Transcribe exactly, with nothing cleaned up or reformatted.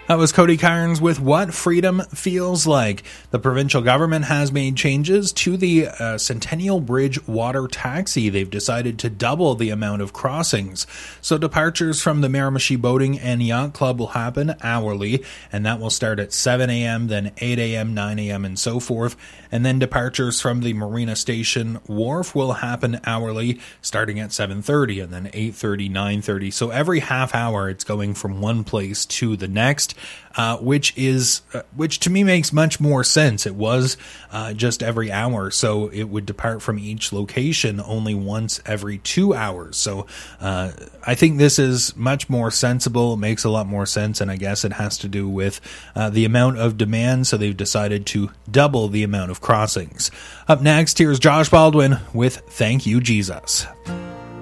That was Cody Cairns with What Freedom Feels Like. The provincial government has made changes to the uh, Centennial Bridge water taxi. They've decided to double the amount of crossings. So departures from the Miramichi Boating and Yacht Club will happen hourly, and that will start at seven a.m., then eight a.m., nine a.m., and so forth. And then departures from the Marina Station Wharf will happen hourly, starting at seven thirty, and then eight thirty, nine thirty. So every half hour, it's going from one place to the next. Uh, which is, uh, which to me makes much more sense. It was uh, just every hour, so it would depart from each location only once every two hours. So uh, I think this is much more sensible. It makes a lot more sense, and I guess it has to do with uh, the amount of demand, so they've decided to double the amount of crossings. Up next, here's Josh Baldwin with Thank You, Jesus.